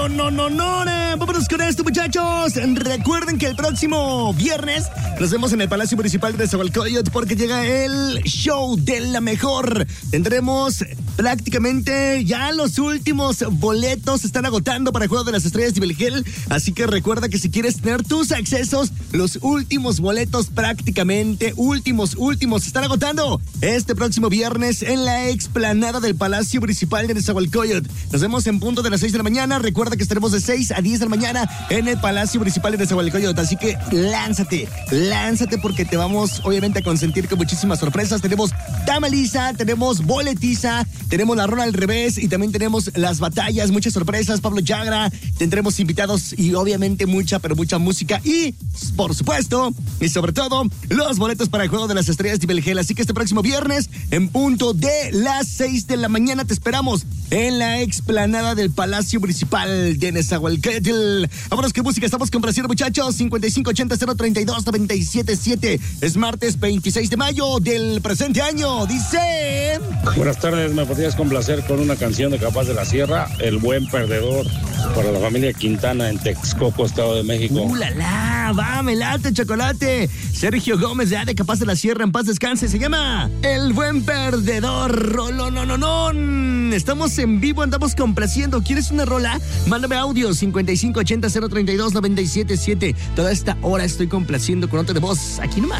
Vámonos con esto, muchachos. Recuerden que el próximo viernes nos vemos en el Palacio Municipal de Nezahualcóyotl porque llega el show de la mejor. Tendremos prácticamente ya los últimos boletos. Se están agotando para el Juego de las Estrellas de Belgel. Así que recuerda que si quieres tener tus accesos, los últimos boletos prácticamente últimos se están agotando este próximo viernes en la explanada del Palacio Municipal de Nezahualcóyotl. Nos vemos en punto de las 6 de la mañana. Recuerda que estaremos de 6 a 10 de la mañana en el Palacio Municipal de Nezahualcóyotl. Así que lánzate porque te vamos obviamente a consentir con muchísimas sorpresas. Tenemos tamaliza, tenemos boletiza, tenemos la rola al revés y también tenemos las batallas, muchas sorpresas. Pablo Yagra, tendremos invitados y obviamente mucha música y por supuesto y sobre todo los boletos para el Juego de las Estrellas de Belgel. Así que este próximo viernes en punto de las 6 de la mañana te esperamos en la explanada del Palacio Municipal de Nezahualcóyotl. Vámonos, ¿qué música estamos complaciendo, muchachos? 5580-032-977. Es martes 26 de mayo del presente año. Dice... Buenas tardes, ¿me podrías complacer con una canción de Capaz de la Sierra? El Buen Perdedor, para la familia Quintana en Texcoco, Estado de México. ¡La! ¡Va, me late, chocolate! Sergio Gómez de Capaz de la Sierra, en paz descanse. Se llama El Buen Perdedor. No. Estamos en vivo, andamos complaciendo. ¿Quieres una rola? Mándame audio 5580-032-977. Toda esta hora estoy complaciendo con nota de voz. Aquí nomás.